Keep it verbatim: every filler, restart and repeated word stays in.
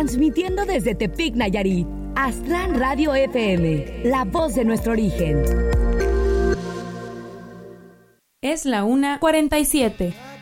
transmitiendo desde Tepic, Nayarit. Aztlán Radio F M, la voz de nuestro origen. Es la una cuarenta y siete.